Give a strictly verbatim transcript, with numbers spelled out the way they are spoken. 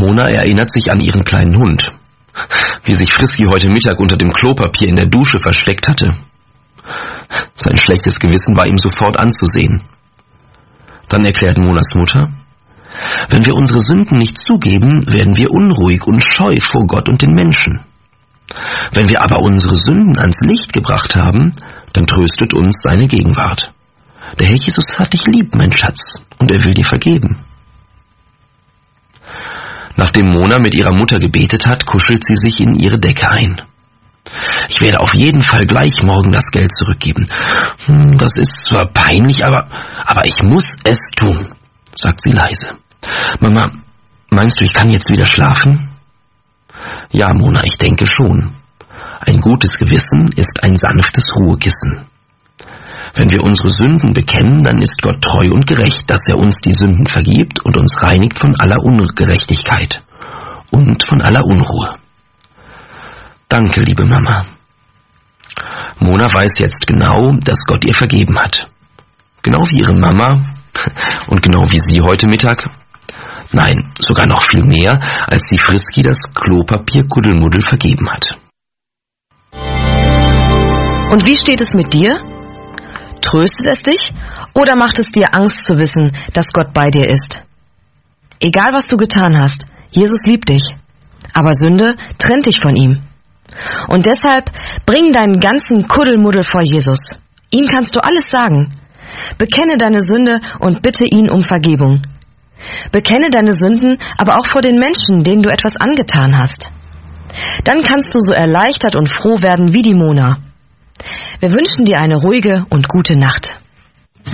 Mona erinnert sich an ihren kleinen Hund. Wie sich Frisky heute Mittag unter dem Klopapier in der Dusche versteckt hatte. Sein schlechtes Gewissen war ihm sofort anzusehen. Dann erklärt Monas Mutter: Wenn wir unsere Sünden nicht zugeben, werden wir unruhig und scheu vor Gott und den Menschen. Wenn wir aber unsere Sünden ans Licht gebracht haben, dann tröstet uns seine Gegenwart. Der Herr Jesus hat dich lieb, mein Schatz, und er will dir vergeben. Nachdem Mona mit ihrer Mutter gebetet hat, kuschelt sie sich in ihre Decke ein. Ich werde auf jeden Fall gleich morgen das Geld zurückgeben. Hm, das ist zwar peinlich, aber, aber ich muss es tun, sagt sie leise. Mama, meinst du, ich kann jetzt wieder schlafen? Ja, Mona, ich denke schon. Ein gutes Gewissen ist ein sanftes Ruhekissen. Wenn wir unsere Sünden bekennen, dann ist Gott treu und gerecht, dass er uns die Sünden vergibt und uns reinigt von aller Ungerechtigkeit und von aller Unruhe. Danke, liebe Mama. Mona weiß jetzt genau, dass Gott ihr vergeben hat. Genau wie ihre Mama und genau wie sie heute Mittag. Nein, sogar noch viel mehr, als die Frisky das Klopapier Kuddelmuddel vergeben hat. Und wie steht es mit dir? Tröstet es dich oder macht es dir Angst zu wissen, dass Gott bei dir ist? Egal was du getan hast, Jesus liebt dich. Aber Sünde trennt dich von ihm. Und deshalb bring deinen ganzen Kuddelmuddel vor Jesus. Ihm kannst du alles sagen. Bekenne deine Sünde und bitte ihn um Vergebung. Bekenne deine Sünden aber auch vor den Menschen, denen du etwas angetan hast. Dann kannst du so erleichtert und froh werden wie die Mona. Wir wünschen dir eine ruhige und gute Nacht.